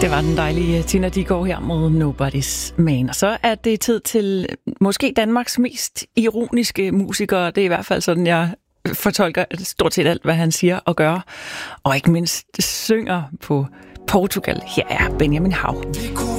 Det var den dejlige Tina Dickow her mod Nobody's Man. Og så er det tid til måske Danmarks mest ironiske musiker. Det er i hvert fald sådan, jeg fortolker stort set alt, hvad han siger og gør. Og ikke mindst synger på Portugal. Her er Benjamin Hav.